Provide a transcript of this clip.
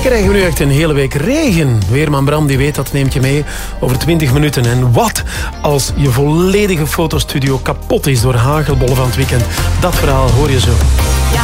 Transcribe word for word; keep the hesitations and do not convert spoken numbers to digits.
Krijgen we nu echt een hele week regen? Weerman Bram die weet dat neemt je mee over twintig minuten. En wat als je volledige fotostudio kapot is door hagelbollen van het weekend? Dat verhaal hoor je zo. Ja,